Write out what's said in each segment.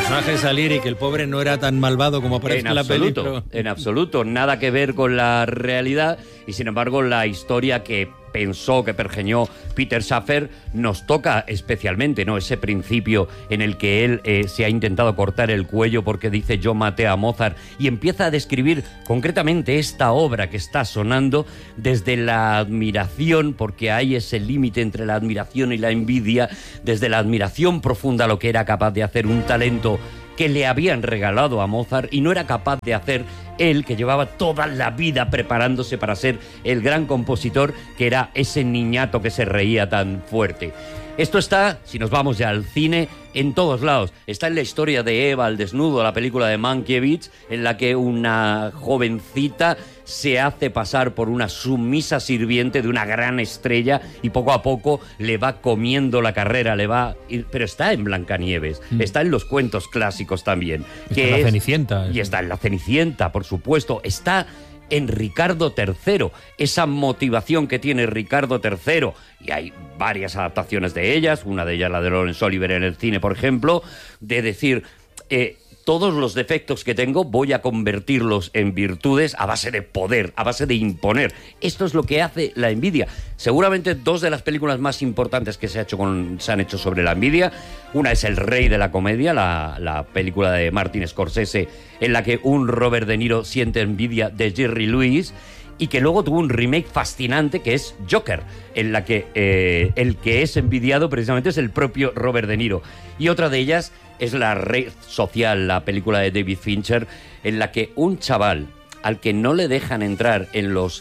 personaje de Salieri, que el pobre no era tan malvado como parece en la película. En absoluto, nada que ver con la realidad, y sin embargo la historia que pensó, que pergeñó Peter Shaffer, nos toca especialmente, ¿no? Ese principio en el que él se ha intentado cortar el cuello porque dice yo maté a Mozart, y empieza a describir concretamente esta obra que está sonando desde la admiración, porque hay ese límite entre la admiración y la envidia, desde la admiración profunda a lo que era capaz de hacer un talento que le habían regalado a Mozart y no era capaz de hacer él, que llevaba toda la vida preparándose para ser el gran compositor, que era ese niñato que se reía tan fuerte. Esto está, si nos vamos ya al cine, en todos lados. Está en la historia de Eva al desnudo, la película de Mankiewicz, en la que una jovencita se hace pasar por una sumisa sirviente de una gran estrella y poco a poco le va comiendo la carrera, pero está en Blancanieves, está en los cuentos clásicos también. Está en la Cenicienta. Y está en la Cenicienta, por supuesto. Está en Ricardo III, esa motivación que tiene Ricardo III, y hay varias adaptaciones de ellas, una de ellas la de Laurence Olivier en el cine, por ejemplo, de decir, todos los defectos que tengo voy a convertirlos en virtudes a base de poder, a base de imponer. Esto es lo que hace la envidia. Seguramente dos de las películas más importantes que se han hecho sobre la envidia, una es El Rey de la Comedia, la película de Martin Scorsese, en la que un Robert De Niro siente envidia de Jerry Lewis, y que luego tuvo un remake fascinante que es Joker, en la que el que es envidiado precisamente es el propio Robert De Niro. Y otra de ellas es La Red Social, la película de David Fincher, en la que un chaval al que no le dejan entrar en los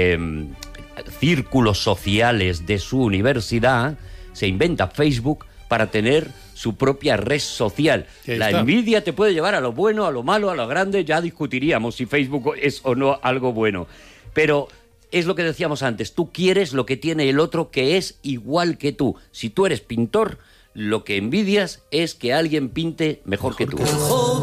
círculos sociales de su universidad se inventa Facebook para tener su propia red social. La envidia te puede llevar a lo bueno, a lo malo, a lo grande. Ya discutiríamos si Facebook es o no algo bueno. Pero es lo que decíamos antes, tú quieres lo que tiene el otro que es igual que tú. Si tú eres pintor, lo que envidias es que alguien pinte mejor que tú.